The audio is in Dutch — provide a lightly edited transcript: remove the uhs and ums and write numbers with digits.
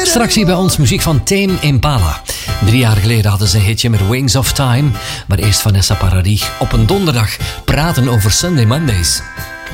Straks hier bij ons muziek van Tame Impala. 3 jaar geleden hadden ze een hitje met Wings of Time. Maar eerst Vanessa Paradis op een donderdag praten over Sunday Mondays.